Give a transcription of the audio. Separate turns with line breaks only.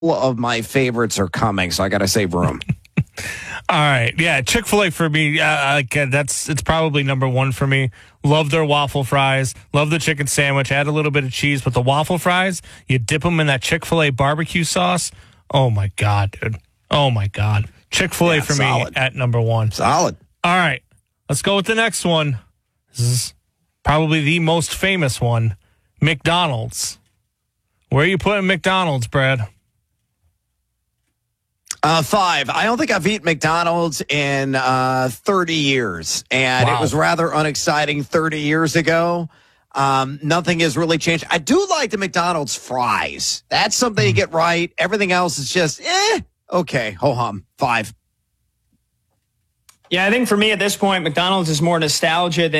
of my favorites are coming, so I got to save room.
All right. Yeah, Chick-fil-A for me, it's probably number one for me. Love their waffle fries. Love the chicken sandwich. Add a little bit of cheese. But the waffle fries, you dip them in that Chick-fil-A barbecue sauce. Oh, my God, dude. Oh, my God. Chick-fil-A for solid. Me at number one.
Solid.
All right. Let's go with the next one. This is probably the most famous one. McDonald's. Where are you putting McDonald's, Brad?
5. I don't think I've eaten McDonald's in 30 years, and It was rather unexciting 30 years ago. Nothing has really changed. I do like the McDonald's fries. That's something you get right. Everything else is just, okay, ho-hum. 5.
Yeah, I think for me at this point, McDonald's is more nostalgia than